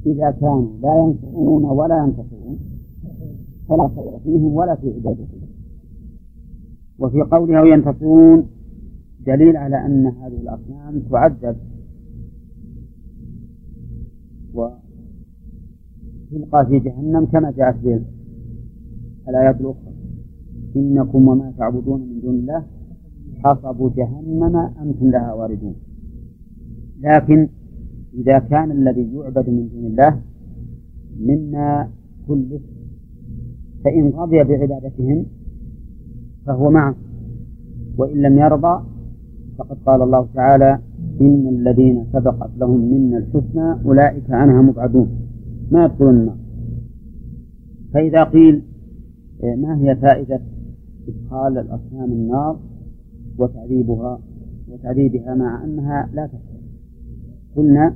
إذا كانوا لا ينصرون ولا ينتصرون فلا خير فيهم ولا في عبادتهم. وفي قولها ينتصرون دليل على أن هذه الأصنام تعذب وتلقى في جهنم كما جاءت في الآيات الأخرى: إنكم وما تعبدون من دون الله حصب جهنم أنتم لها واردون. لكن إذا كان الذي يعبد من دون الله منا كله فإن رضي بعبادتهم فهو معه، وإن لم يرضى فقد قال الله تعالى: إن الذين سبقت لهم منا الحسنى أولئك عنها مبعدون ما يدخلون النار. فإذا قيل ما هي فائدة إدخال الأصنام النار وتعذيبها مع أنها لا تحصل؟ قلنا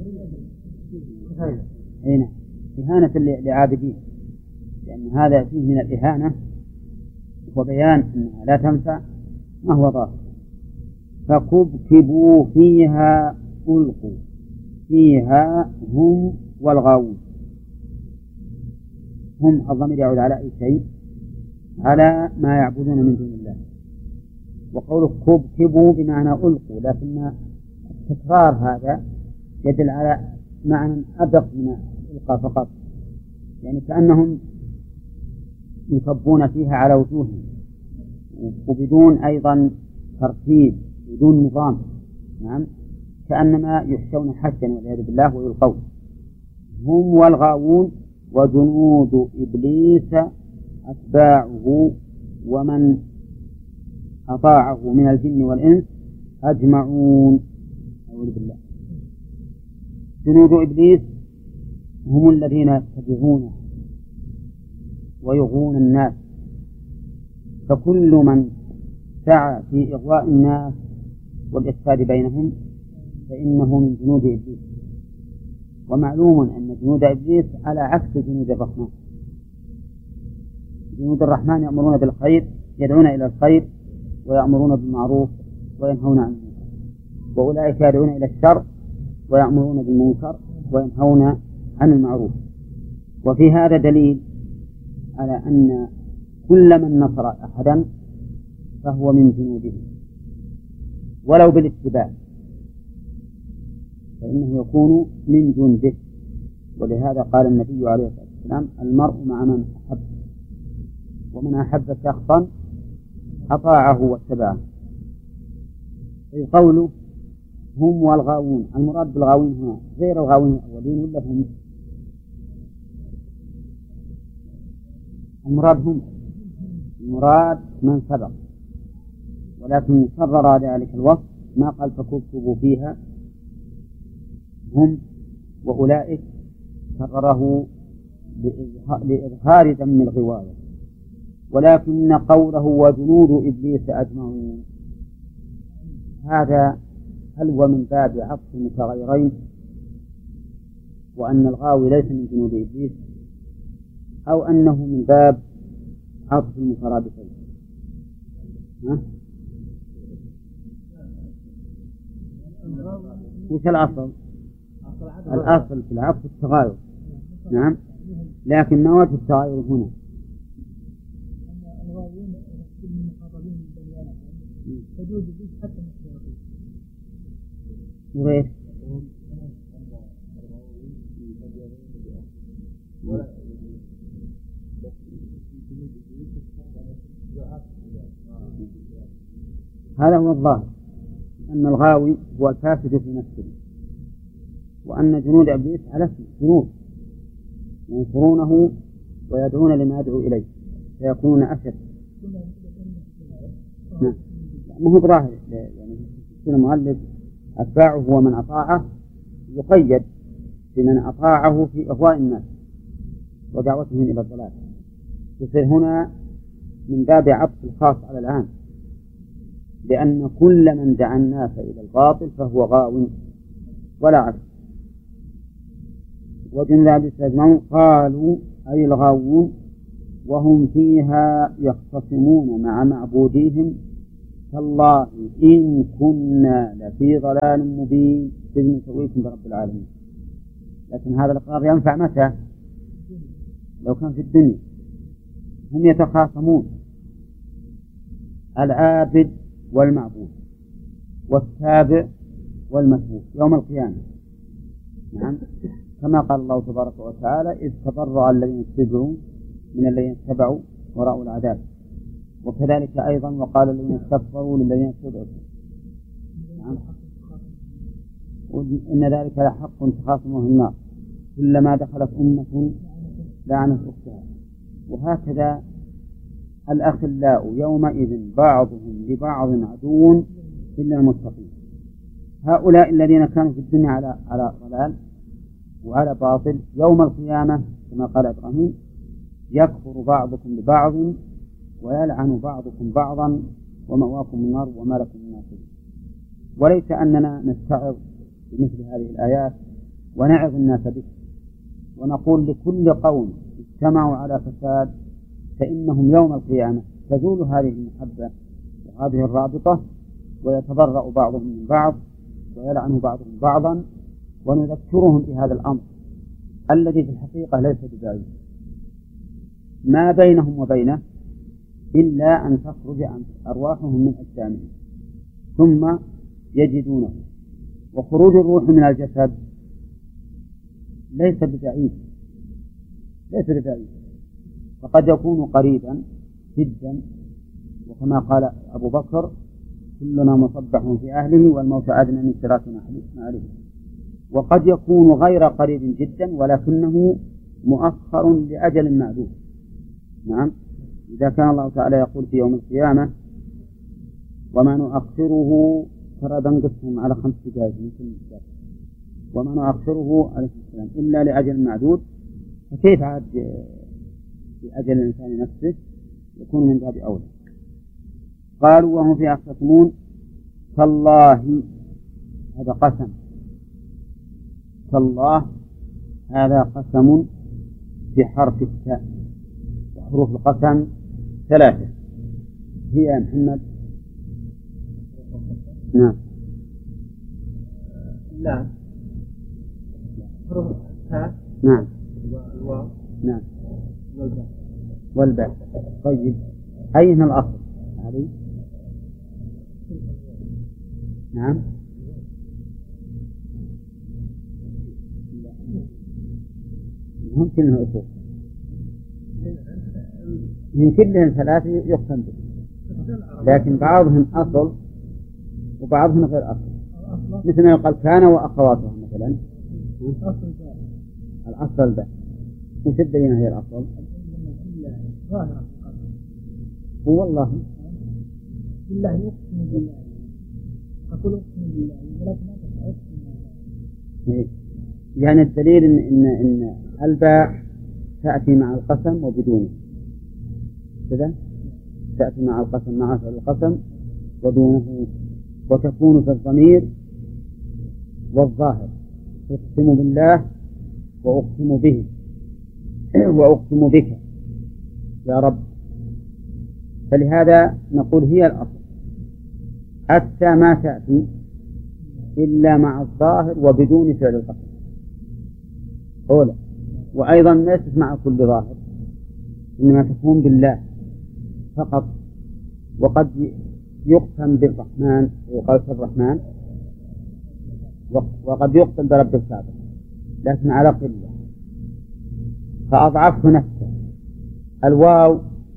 إهانة لعابدين، لأن هذا فيه من الإهانة وبيان أنها لا تنفع ما هو ظاهر. فكبكبوا فيها ألقوا فيها هم والغاوون. هم الضمير يعود على أي شيء؟ على ما يعبدون من دون الله. وقوله كبكبوا بمعنى ألقوا، لكن التكرار هذا يدل على معنى أدق من إلقاء فقط، يعني كأنهم يكبون فيها على وجوههم وبدون أيضا ترتيب، بدون نظام. نعم، كأنما يحشون حشا والعياذ بالله ويلقون. هم والغاوون وجنود إبليس أتباعه ومن أطاعه من الجن والإنس أجمعون. أعوذ بالله. جنود إبليس هم الذين يتبعونه ويغوون الناس، فكل من سعى في إغواء الناس والإفساد بينهم فإنه من جنود إبليس. ومعلوم أن جنود إبليس على عكس جنود الرحمن. جنود الرحمن يأمرون بالخير، يدعون إلى الخير ويأمرون بالمعروف وينهون عن المنكر، وأولئك يدعون إلى الشر ويأمرون بالمنكر وينهون عن المعروف. وفي هذا دليل على أن كل من نصر أحدا فهو من جنوده ولو بالاتباع فإنه يكون من جنده. ولهذا قال النبي عليه الصلاة والسلام: المرء مع من أحب، ومن أحب شخصا أطاعه واتبعه. في قوله هم والغاوون، المراد بالغاوين هنا غير الغاوين الأولين ولا هم؟ المراد من سبق، ولكن كرر ذلك الوصف ما قال فكبكبوا فيها هم وأولئك، كرره لإظهار ذم الغواية. ولكن قوله وجنود إبليس أجمعون هذا هل هو من باب عطف المتغيرين وأن الغاوي ليس من جنود إبليس، أو أنه من باب عطف المترادفين؟ وش الأصل؟ الأصل في العطف التغاير. نعم، لكن ما وجه التغاير هنا؟ وغير هذا هو الظاهر، أن الغاوي هو الفاسد في نفسه، وأن جنود إبليس على اسم جنود ينصرونه ويدعون لما يدعو إليه فيكونون أشد. نعم، ما هو ظاهر، يعني المؤلف أتباعه ومن أطاعه يقيد بمن أطاعه في إغواء الناس ودعوتهم إلى الضلال، يصير هنا من باب عطف الخاص على العام، لأن كل من دعا الناس إلى الباطل فهو غاو ولا عكس. وجنود إبليس أجمعون قالوا أي الغاوون وهم فيها يختصمون مع معبوديهم تالله إن كنا لفي ضلال مبين إذ نسويكم برب العالمين. لكن هذا الإقرار ينفع متى؟ لو كان في الدنيا. هم يتخاصمون العابد والمعبود والتابع والمتبوع يوم القيامة. نعم، كما قال الله تبارك وتعالى: إذ تبرأ الذين اتبعوا من الذين اتبعوا ورأوا العذاب. وكذلك أيضا وقال الذين استكبروا للذين اتبعوا. نعم، إن ذلك لحق تخاصمه النار كلما دخلت أمة لعنت أختها. وهكذا الأخلاء يومئذ بعضهم لبعض عدو إلا المتقين. هؤلاء الذين كانوا في الدنيا على ضلال وعلى باطل يوم القيامة كما قال إبراهيم: يكفر بعضكم لبعض ويلعن بعضكم بعضا ومأواكم النار وما لكم من ناصرين. وليس أننا نستعظ بمثل هذه الآيات ونعظ الناس به ونقول لكل قوم اجتمعوا على فساد فإنهم يوم القيامة تزول هذه المحبة وهذه الرابطة ويتبرأ بعضهم من بعض ويلعن بعضهم بعضا، ونذكرهم بهذا الأمر الذي في الحقيقة ليس ببعيد ما بينهم وبينه إلا أن تخرج أرواحهم من أجسامهم ثم يجدونه. وخروج الروح من الجسد ليس ببعيد، فقد يكون قريبا جدا، وكما قال أبو بكر: كلنا مصبح في أهله والموت أدنى من شراك نعله. وقد يكون غير قريب جدا ولكنه مؤخر لأجل معدود. نعم، إذا كان الله تعالى يقول في يوم القيامة: وما نؤخره، ترى بنقسم على 5 دقائق يمكن، وما نؤخره عليه السلام إلا لأجل معدود، فكيف عاد لأجل الإنسان نفسه؟ يكون من باب أولى. قالوا وهم في يختصمون تالله، هذا قسم، تالله هذا قسم بحرف التاء، وحروف القسم 3 هي يا محمد. نعم، لا حروف التاء. نعم، والواو. نعم، والباء. والباء. طيب، أين الأصل هذه؟ نعم، ممكن أنه أصول من كلهم 3 يقسم به، لكن بعضهم أصل وبعضهم غير أصل، مثل ما يقال كان وأخواتها مثلا. الأصل الباء، وش الدليل هي الأصل؟ والله بالله يقسم بالله، أقول أقسم بالله ولكن أقسم بالله. يعني الدليل إن الباء تأتي مع القسم وبدونه كذا، تأتي مع القسم مع القسم ودونه، وتكون في الضمير والظاهر: أقسم بالله وأقسم به وأقسم بك يا رب. فلهذا نقول هي الأصل، حتى ما تأتي إلا مع الظاهر وبدون فعل القسم أولى. وأيضا ليست مع كل ظاهر، إنما تكون بالله فقط. وقد يقسم بالرحمن ويقال في الرحمن، وقد يقسم برب السابق لكن على قلة، فأضعفه نفسه. الواو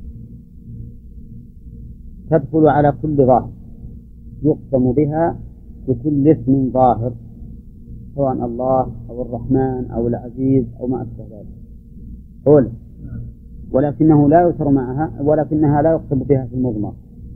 تدخل على كل ظاهر يقسم بها بكل اسم ظاهر، سواء الله أو الرحمن أو العزيز أو ما أشبه ذلك أولى، ولكنه لا يسر معها، ولكنها لا يقسم بها في المضمر،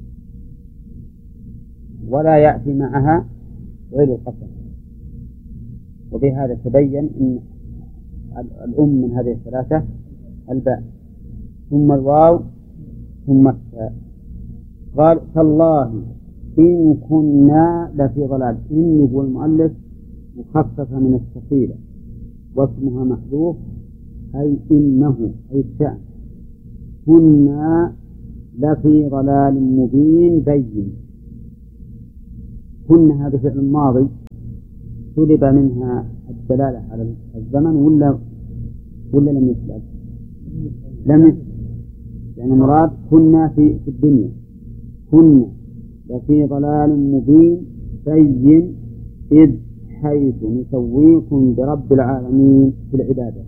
ولا يأتي معها غير القسم. وبهذا تبين أن الأم من هذه الثلاثة الباء ثم الواو ثم التاء. قال تالله إن كنا لفي ضلال. إن يقول المؤلف مخففة من الثقيلة واسمها محذوف، أي إنه أي الشأن كنا لفي ضلال مبين بين. كنا هذا فعل ماضي سلب منها الدلالة على الزمن ولا لم يسبق؟ لم يسبق، يعني مراد كنا في الدنيا، كنا لفي ضلال مبين بين إذ حيث نسويكم برب العالمين في العبادة.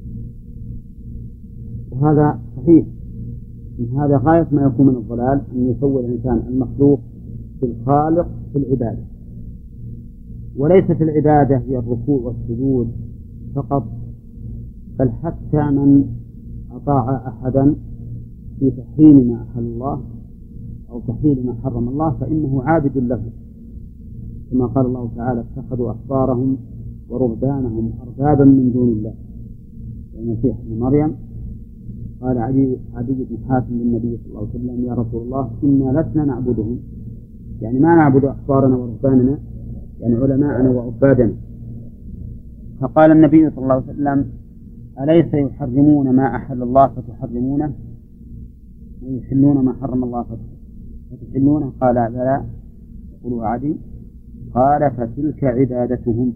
وهذا صحيح، من هذا غاية ما يكون من الضلال أن يسوي الإنسان المخلوق بالخالق في العبادة. وليست العبادة هي الركوع والسجود فقط، بل حتى من أطاع أحدا في تحريم ما أحل الله أو تحليل ما حرم الله فإنه عابد له، كما قال الله تعالى: اتخذوا أحبارهم ورهبانهم أربابا من دون الله. والمسيح ابن مريم قال عدي بن حاتم للنبي صلى الله عليه وسلم: يا رسول الله إنا لسنا نعبدهم، يعني ما نعبد أحبارنا ورهباننا، يعني علماءنا وعبادنا. فقال النبي صلى الله عليه وسلم: أليس يحرمون ما أحل الله فتحرمونه ويحلون ما حرم الله فتحلونه؟ قال: بلى. يقول عدي: قال: فتلك عبادتهم.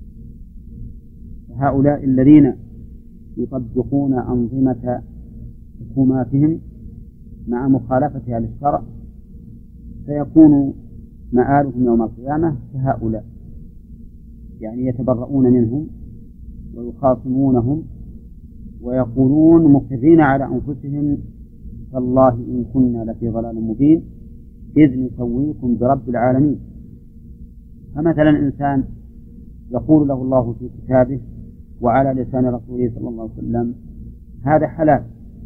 هؤلاء الذين يطبقون أنظمة حكوماتهم مع مخالفتها للشرع سيكون مآلهم يوم القيامة كهؤلاء، يعني يتبرؤون منهم ويخاصمونهم ويقولون مقرين على أنفسهم: تالله إن كنا لفي ضلال مبين إذ نسويكم برب العالمين. فمثلا إنسان يقول له الله في كتابه وعلى لسان رسوله صلى الله عليه وسلم: هذا حلال،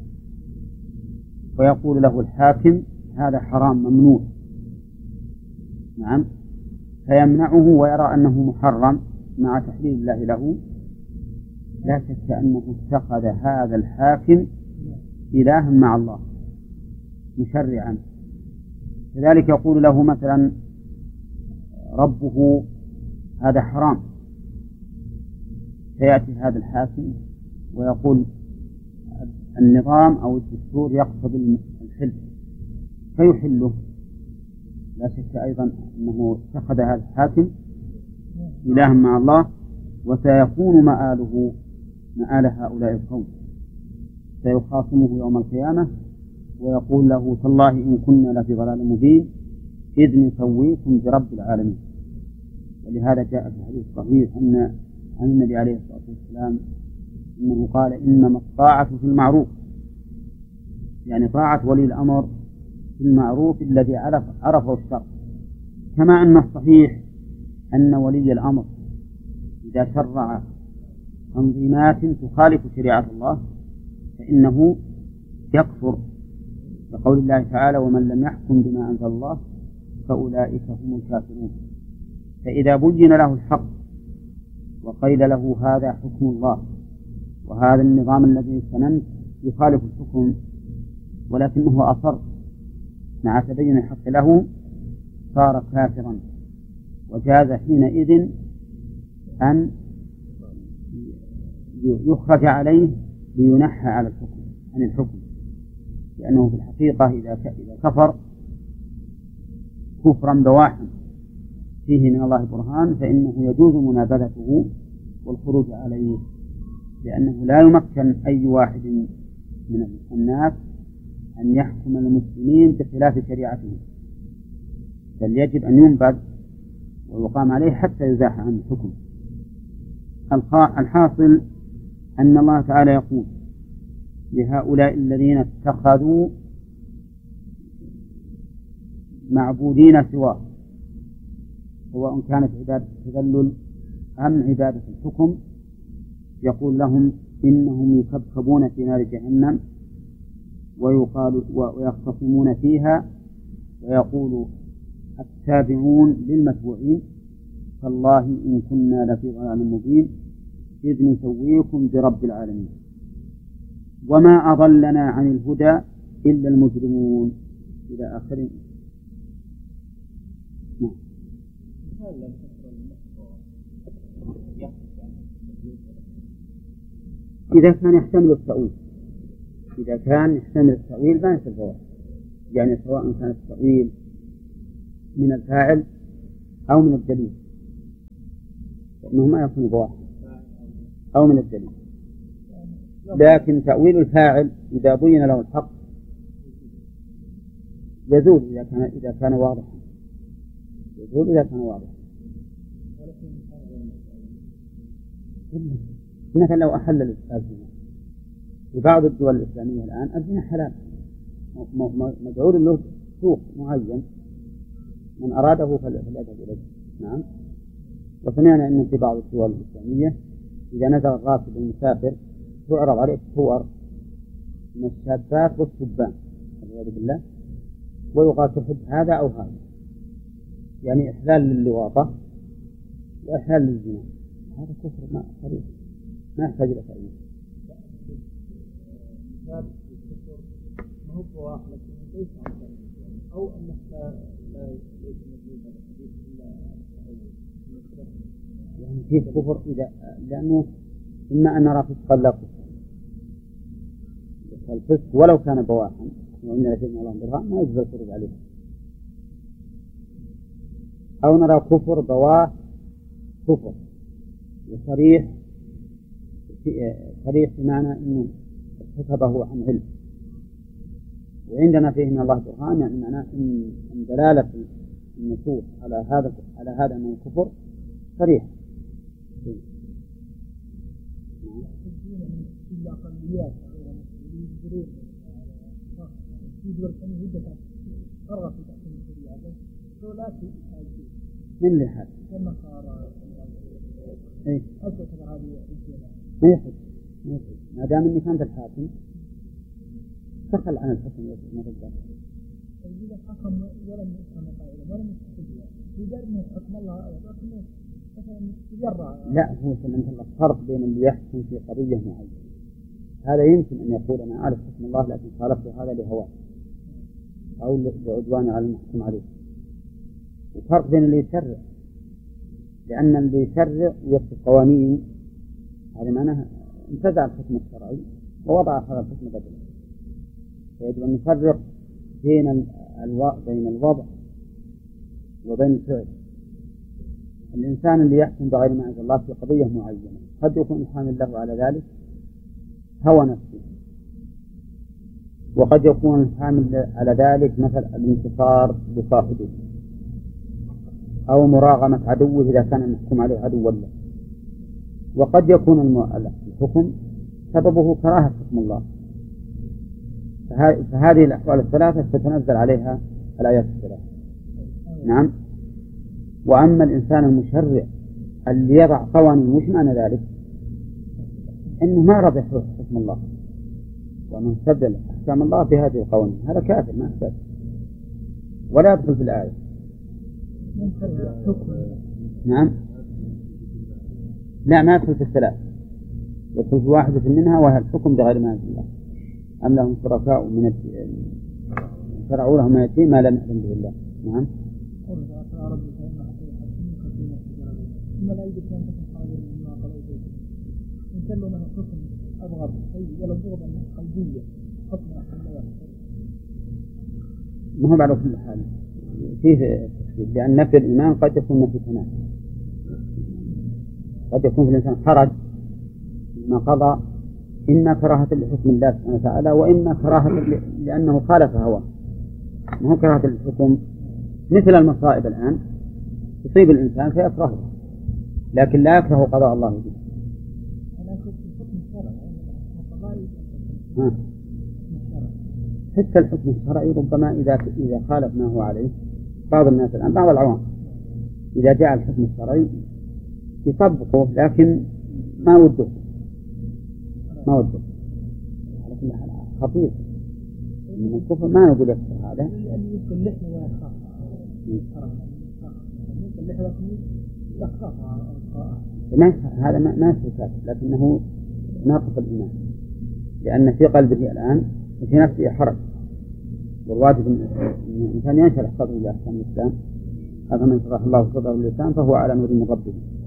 ويقول له الحاكم: هذا حرام ممنوع، نعم، فيمنعه ويرى أنه محرم مع تحليل الله له، لا شك أنه اتخذ هذا الحاكم إلها مع الله مشرعا. كذلك يقول له مثلا ربه: هذا حرام، فيأتي هذا الحاكم ويقول: النظام أو الدستور يقتضي الحل، فيحله. لا شك أيضا أنه اتخذ هذا الحاكم إلها مع الله، وسيكون مآله مآل هؤلاء القوم، سيخاصمه يوم القيامة ويقول له: تالله إن كنا لفي ضلال مبين إذ نسويكم برب العالمين. ولهذا جاء في الحديث الصحيح عن النبي عليه الصلاة والسلام إنه قال: إنما الطاعة في المعروف، يعني طاعة ولي الأمر في المعروف الذي عرفه الشرع. كما أن الصحيح أن ولي الأمر إذا شرع تنظيمات تخالف شريعة الله فإنه يكفر، لقول الله تعالى: ومن لم يحكم بما أنزل الله فأولئك هم الكافرون. فإذا بين له الحق وقيل له: هذا حكم الله وهذا النظام الذي سننت يخالف الحكم، ولكنه أصر مع تبين الحق له، صار كافرا، وجاز حينئذ أن يخرج عليه لينحى عن الحكم، لأنه في الحقيقة إذا كفر كفرا بواحا فيه من الله برهان فإنه يجوز منابذته والخروج عليه، لأنه لا يمكن أي واحد من الناس أن يحكم المسلمين بخلاف شريعتهم، بل يجب أن ينبذ ويقام عليه حتى يزاح عن الحكم. الحاصل أن الله تعالى يقول لهؤلاء الذين اتخذوا معبودين سواه، سواء كانت عبادة التذلل أم عبادة الحكم، يقول لهم: إنهم يكبكبون في نار جهنم ويختصمون فيها، ويقول التابعون للمتبوعين: تالله إن كنا لفي ضلال مبين إذ نسويكم برب العالمين وما أضلنا عن الهدى إلا المجرمون، إلى آخر. إذا كان يحتمل التأويل، ما يصير فواحد، يعني سواء كان التأويل من الفاعل أو من الدليل فإنه ما يكون فواحد. أو من الدليل. لكن تأويل الفاعل إذا بين له الحق يزول إذا كان واضحا، يزول إذا كان واضحا. مثلا لو أحل الزنا في بعض الدول الإسلامية الآن الزنا حلال مجعول له سوق معين، من أراده فليذهب إليه. نعم. وسمعنا أن في بعض الدول الإسلامية إذا نزل الراكب المسافر تعرض عليه صور من الشابات والشبان والعياذ بالله، ويقال تحب هذا أو هذا، يعني إحلال للواطة وإحلال للزنا. هذا كفر ما صريح ما يحتاج إلى تأويل. ما هو بواح لكن ليس عن أو أنك لا ليس موجود هذا الحديث إلا يعني فيه كفر إذا لأنه إما أن نرى فسقا لا كفر، الفسق ولو كان بواحا وإن لشيء الله برهان ما يجب الخروج عليه، أو نرى كفر بواه كفر وصريح بمعنى أنه ارتكبه عن علم، وعندنا فيه من الله برهان، يعني معناه أن دلالة النصوص على هذا من الكفر صريح. من لحد ما يحب ما دام اني كانت الحاكم دخل عن الحكم ما تقدر. إذا حكم ولم يفهم قائلا ولم يستحق يدار من حكم الله لكنه مثلا يجرع. لا هو مثل الفرق بين اللي يحكم في قضية معينة، هذا يمكن أن يقول أنا أعرف حكم الله لكن خالفت هذا لهواه أو لعدوان على المحكم عليه، وفرق بين اللي يشرع، لأن اللي يشرع ويكتب قوانين هذا معناه انتزع الحكم الشرعي ووضع هذا الحكم بدله. فيجب أن نفرق بين الوضع وبين الفعل. الإنسان اللي يحكم بغير ما أنزل الله في قضية معينة قد يكون الحامل له على ذلك هوى نفسه، وقد يكون الحامل على ذلك مثل الانتصار لصاحبه أو مراغمة عدوه إذا كان المحكوم عليه عدو له، وقد يكون الحكم سببه كراهة حكم الله. فهذه الأحوال الثلاثة تتنزل عليها الآيات الثلاثة. نعم. وأما الإنسان المشرع اللي يضع قوانين وش معنى ذلك؟ إنه ما رضي حكم الله وأنه استبدل أحكام الله بهذه القوانين، هذا كافر ما أحتاج ولا يدخل في الآية. نعم. لا ما يدخل في الثلاث، يدخل في واحدة منها وهي الحكم بغير ما أنزل الله. أم لهم شركاء شرعوا لهم ما لم يأذن به الله. نعم. ما هو على كل حال فيه تفسير، لأن نفي الإيمان قد يكون نفي كمال، قد يكون في الإنسان حرج ما قضى إما كراهة لحكم الله سبحانه وتعالى وإما كراهة لأنه خالف هواه. ما هو كراهة الحكم مثل المصائب الآن تصيب الإنسان فيكرهه لكن لا يكره قضاء الله به. حتى الحكم الشرعي ربما إذا خالف ما هو عليه بعض الناس الآن، بعض العوام إذا جاء الحكم الشرعي يطبقه لكن ما وده على كل حال خطير من الكفر. ما نقول يكفر هذا هذا ما يكفر لكنه ناقص الإيمان، لأن في قلبه الآن وفي نفسه حرج، والواجب أن الإنسان ينشرح صدره لأحكام الإسلام. هذا من شرح الله صدره للإسلام فهو على نور من ربه.